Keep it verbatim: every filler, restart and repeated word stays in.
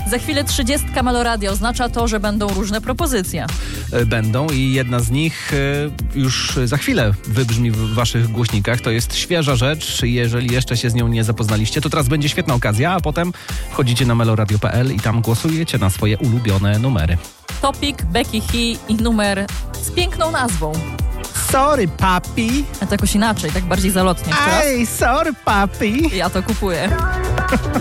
Za chwilę trzydziestka Meloradio. Oznacza to, że będą różne propozycje. Będą i jedna z nich już za chwilę wybrzmi w waszych głośnikach. To jest świeża rzecz. Jeżeli jeszcze się z nią nie zapoznaliście, to teraz będzie świetna okazja, a potem wchodzicie na meloradio kropka p l i tam głosujecie na swoje ulubione numery. Topik, Becky He i numer z piękną nazwą. Sorry, papi. A to jakoś inaczej, tak bardziej zalotnie. Jeszcze raz. Ej, sorry, papi. Ja to kupuję.